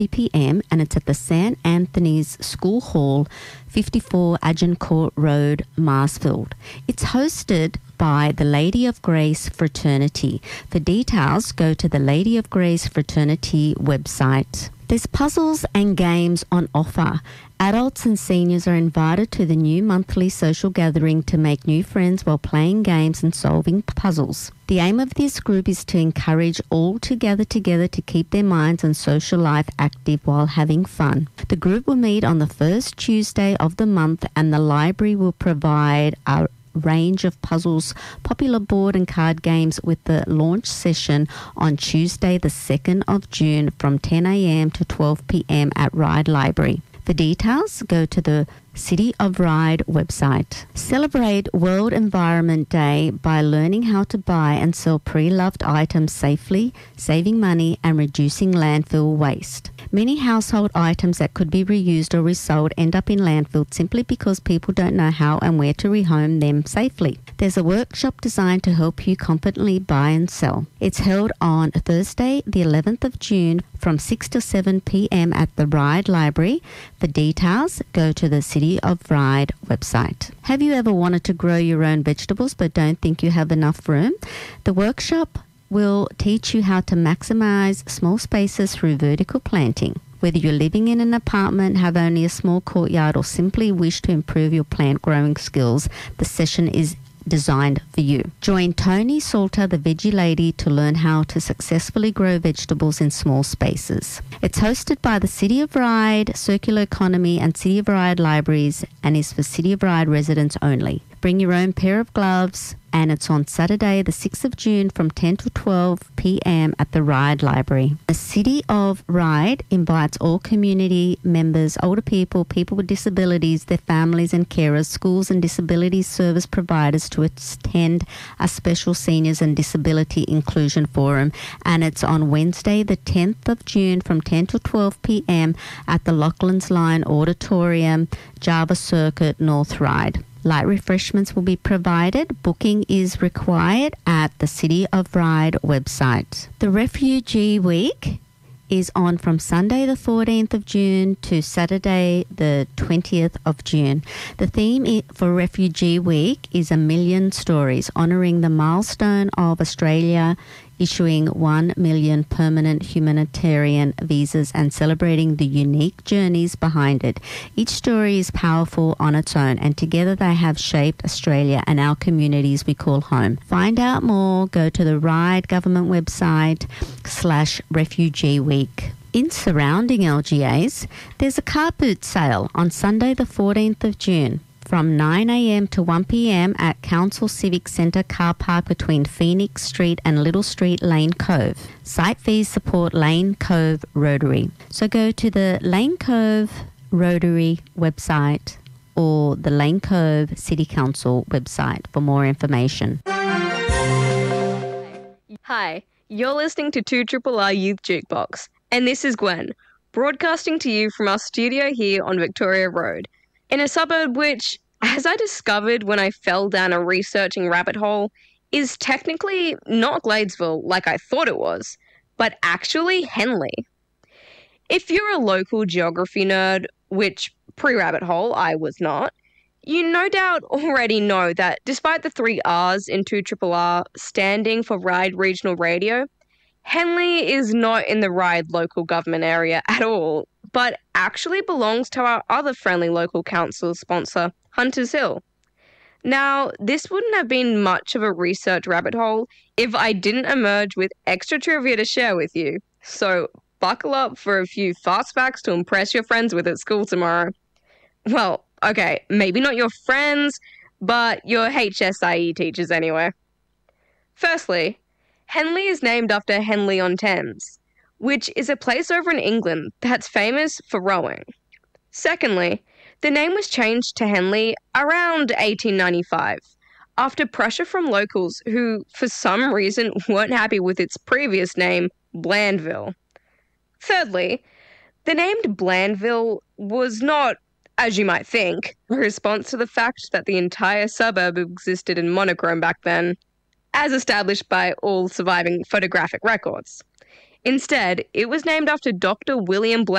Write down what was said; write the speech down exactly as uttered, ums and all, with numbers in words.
p m and it's at the Saint Anthony's School Hall, fifty-four Agincourt Road, Marsfield. It's hosted by the Lady of Grace Fraternity. For details, go to the Lady of Grace Fraternity website. There's puzzles and games on offer. Adults and seniors are invited to the new monthly social gathering to make new friends while playing games and solving puzzles. The aim of this group is to encourage all to gather together to keep their minds and social life active while having fun. The group will meet on the first Tuesday of the month, and the library will provide a range of puzzles, popular board and card games, with the launch session on Tuesday the second of June from ten a m to twelve p m at Ryde Library. For details, go to the City of Ryde website. Celebrate World Environment Day by learning how to buy and sell pre-loved items safely, saving money and reducing landfill waste. Many household items that could be reused or resold end up in landfill simply because people don't know how and where to rehome them safely. There's a workshop designed to help you confidently buy and sell. It's held on Thursday, the eleventh of June from six to seven p m at the Ryde Library. For details, go to the City of Ryde website. Have you ever wanted to grow your own vegetables but don't think you have enough room? The workshop will teach you how to maximize small spaces through vertical planting. Whether you're living in an apartment, have only a small courtyard, or simply wish to improve your plant growing skills, the session is designed for you. Join Tony Salter, the Veggie Lady, to learn how to successfully grow vegetables in small spaces. It's hosted by the City of Ryde, Circular Economy and City of Ryde Libraries, and is for City of Ryde residents only. Bring your own pair of gloves, and it's on Saturday the sixth of June from ten to twelve p m at the Ryde Library. The City of Ryde invites all community members, older people, people with disabilities, their families and carers, schools and disability service providers to attend a special Seniors and Disability Inclusion Forum, and it's on Wednesday the tenth of June from ten to twelve p m at the Lachlan's Line Auditorium, Java Circuit, North Ryde. Light refreshments will be provided. Booking is required at the City of Ryde website. The Refugee Week is on from Sunday the fourteenth of June to Saturday the twentieth of June. The theme for Refugee Week is A Million Stories, honouring the milestone of Australia issuing one million permanent humanitarian visas and celebrating the unique journeys behind it. Each story is powerful on its own, and together they have shaped Australia and our communities we call home. Find out more, go to the Ryde government website slash Refugee Week. In surrounding L G As, there's a car boot sale on Sunday the fourteenth of June. From nine a m to one p m at Council Civic Centre car park between Phoenix Street and Little Street Lane Cove. Site fees support Lane Cove Rotary. So go to the Lane Cove Rotary website or the Lane Cove City Council website for more information. Hi, you're listening to two R R R Youth Jukebox, and this is Gwen, broadcasting to you from our studio here on Victoria Road, in a suburb which, as I discovered when I fell down a researching rabbit hole, is technically not Gladesville like I thought it was, but actually Henley. If you're a local geography nerd, which pre-rabbit hole I was not, you no doubt already know that despite the three R's in two R R R standing for Ryde Regional Radio, Henley is not in the Ryde local government area at all, but actually belongs to our other friendly local council sponsor, Hunters Hill. Now, this wouldn't have been much of a research rabbit hole if I didn't emerge with extra trivia to share with you, so buckle up for a few fast facts to impress your friends with at school tomorrow. Well, okay, maybe not your friends, but your H S I E teachers anyway. Firstly, Henley is named after Henley-on-Thames, which is a place over in England that's famous for rowing. Secondly, the name was changed to Henley around eighteen ninety-five, after pressure from locals who, for some reason, weren't happy with its previous name, Blandville. Thirdly, the name Blandville was not, as you might think, a response to the fact that the entire suburb existed in monochrome back then, as established by all surviving photographic records. Instead, it was named after Doctor William Blenheim.